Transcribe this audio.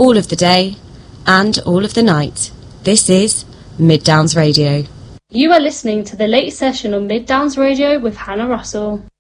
all of the day and all of the night. This is Mid Downs Radio. You are listening to the late session on Mid Downs Radio with Hannah Russell.